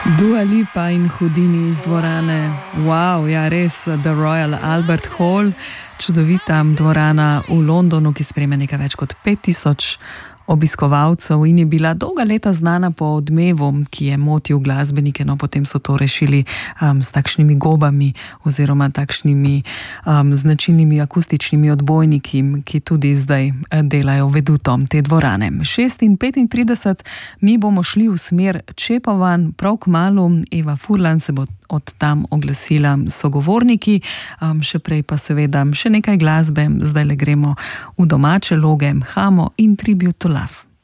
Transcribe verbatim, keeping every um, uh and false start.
Dua Lipa in Houdini iz dvorane. Wow, ja res, The Royal Albert Hall, čudovita dvorana v Londonu, ki sprejme nekaj več kot pet tisoč obiskovalcev in je bila dolga leta znana po odmevu, ki je motil glasbenike, no potem so to rešili um, s takšnimi gobami oziroma takšnimi um, značilnimi akustičnimi odbojniki, ki tudi zdaj delajo vedutom te dvorane. šest in petintrideset, mi bomo šli v smer Čepovan, prav kmalu Eva Furlan se bo od tam oglasila sogovorniki, um, še prej pa seveda še nekaj glasbe, zdaj le gremo v domače loge, Hamo in Tribute to Love.